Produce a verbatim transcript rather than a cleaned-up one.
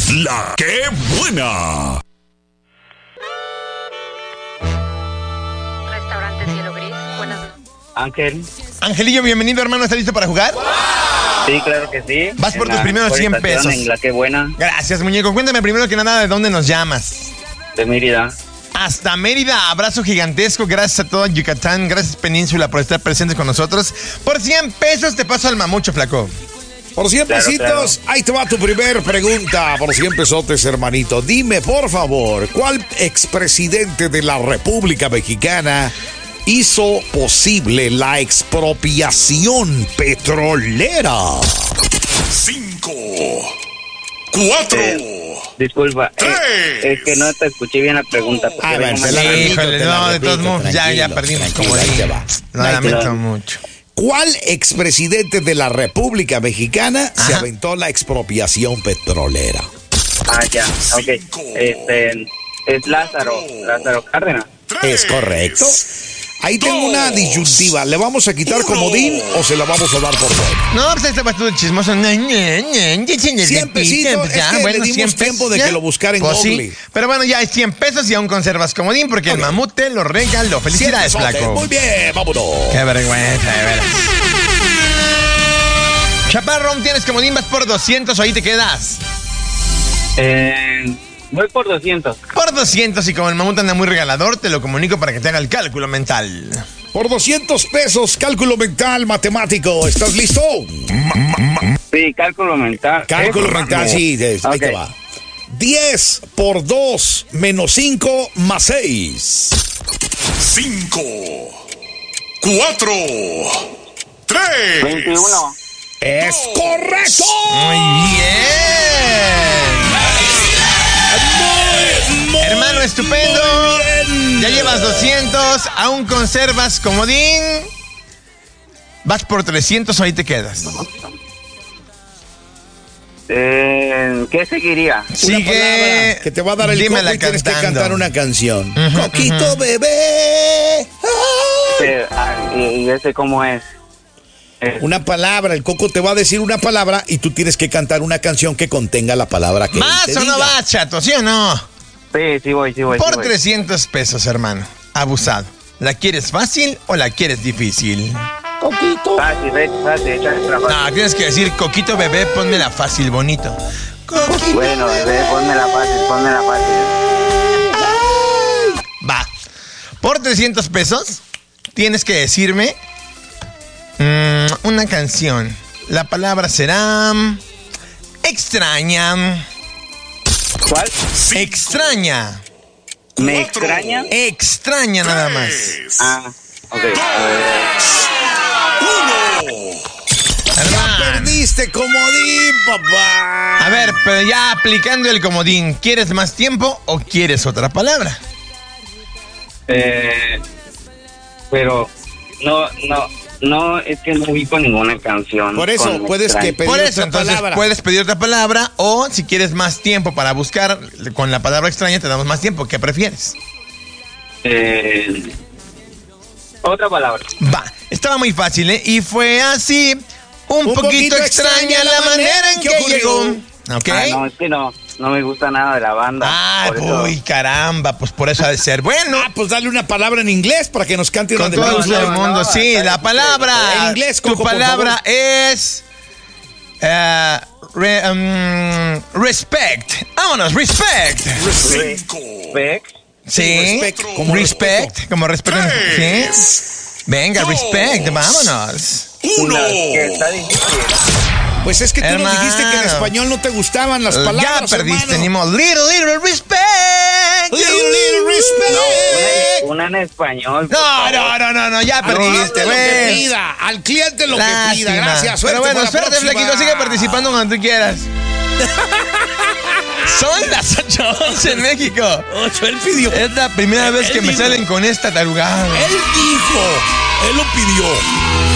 La que buena. Restaurante Cielo Gris, buenas noches. Ángel. Angelillo, bienvenido, hermano. ¿Estás listo para jugar? Sí, claro que sí. Vas por En tus la primeros cien estación, pesos. En la que buena, Gracias, muñeco. Cuéntame primero que nada de dónde nos llamas. de Mérida. Hasta Mérida, abrazo gigantesco. Gracias a todo Yucatán. Gracias, Península, por estar presentes con nosotros. Por cien pesos te paso al mamucho, flaco. Por cien Claro, pesitos, claro. ahí te va tu primer pregunta. Por cien pesotes, hermanito. Dime, por favor, ¿cuál expresidente de la República Mexicana hizo posible la expropiación petrolera? Cinco. Cuatro. Eh, disculpa, eh, Tres. es que no te escuché bien la pregunta. porque Ah, vengo bueno, te la manejando. repito, Híjole, te la no, de todos repito, modos, ya, ya tranquilo, perdimos tranquilo, como ahí te di. va. Lo Ahí te lamento va. mucho. ¿Cuál expresidente de la República Mexicana se Ajá. aventó la expropiación petrolera? Ah, ya, ok. Cinco. Este, es Lázaro, Lázaro Cárdenas. Tres. Es correcto. Ahí tengo Dos. una disyuntiva. ¿Le vamos a quitar Uno. comodín o se la vamos a dar por buena? No, pues este tú chismoso. cien pesitos, es que le dimos tiempo de que lo buscara en pues Google. sí, pero bueno, ya hay cien pesos y aún conservas comodín porque el Ok. mamut te lo regaló. Felicidades, cien pesotes. flaco. Muy bien, vámonos. Qué vergüenza, de veras. Chaparro, tienes comodín, vas por doscientos o ahí te quedas. Eh, voy por doscientos. Por doscientos y como el mamut anda muy regalador, te lo comunico para que te haga el cálculo mental. Por doscientos pesos, cálculo mental matemático. ¿Estás listo? Sí, cálculo mental. Cálculo ¿Eh? mental, sí, de- ahí Ok. te va. diez por dos menos cinco más seis. Cinco. Cuatro. Tres. veintiuno. ¡Es correcto! Muy bien. Muy, muy, Hermano estupendo. muy bien. Ya llevas doscientos, aún conservas comodín. Vas por trescientos o ahí te quedas. Eh, ¿Qué seguiría? Una Sigue. palabra que te va a dar el Dímela coco y tienes que cantando. cantar una canción. Ujú, Coquito ujú. bebé. Ay. Eh, ah, y, y ese cómo es. Eh, Una palabra, el coco te va a decir una palabra y tú tienes que cantar una canción que contenga la palabra que él ¿Vas te o no diga. vas, chato? ¿Sí o no? sí, sí voy, sí voy. sí Por voy. trescientos pesos, hermano. Abusado. ¿La quieres fácil o la quieres difícil? Coquito. Fácil, eh, fácil, échale la fácil. No, tienes que decir, coquito bebé, ponmela fácil, bonito. Coquito. Bueno, bebé, ponme la fácil, ponme la fácil. Va. Por trescientos pesos, tienes que decirme mm, una canción. La palabra será mm, extraña. ¿Cuál? Extraña. ¿Me Cuatro. extraña? Extraña nada más. Tres. Ah, ok. A ver. Uno. Hermano. Perdiste comodín, papá. A ver, pero ya aplicando el comodín, ¿quieres más tiempo o quieres otra palabra? Eh, pero no, no, no, es que no ubico ninguna canción. Por eso, con puedes extraña. que pedir Por eso, otra entonces palabra. puedes pedir otra palabra o si quieres más tiempo para buscar con la palabra extraña, te damos más tiempo. ¿Qué prefieres? Eh, otra palabra. Va, estaba muy fácil, ¿eh? Y fue así, un, Un poquito, poquito extraña la manera en que, ocurrió. llegó. ¿Ok? Ah, no, es que no, no me gusta nada de la banda. Ah, por eso- uy, caramba, pues por eso ha de ser. Bueno, Ah, pues dale una palabra en inglés para que nos cante una con de todo el Blues. gusto del no, mundo, no, sí, está la bien. palabra. En inglés, tu Coco, por palabra favor. es. eh, re- um, respect. Vámonos, respect. Cinco. Respect. Sí, Respect, como como respect, respeto. como respeto. ¿Sí? Tres. Venga, Dos. respect, vámonos. Uno. Una que está difícil. Pues es que tú nos Hermano. dijiste que en español no te gustaban las palabras, ya perdiste, hermano. ni modo. Little, little respect. Little, little respect. Una, una en español. por No, favor. no, no, no, no, ya perdiste, Lo que güey. pida, al cliente lo que Lástima. pida. Gracias, suerte Pero bueno, para la suerte, próxima. Flaquito, sigue participando cuando tú quieras. Son las ocho once en México. Ocho, él pidió. Es la primera Él- vez que él me dijo. salen con esta tarugada. Él dijo, él lo pidió.